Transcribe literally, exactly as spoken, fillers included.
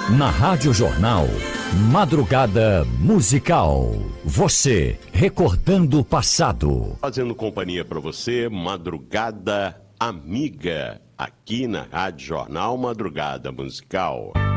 Na Rádio Jornal, Madrugada Musical. Você recordando o passado. Fazendo companhia para você, Madrugada Amiga, aqui na Rádio Jornal Madrugada Musical.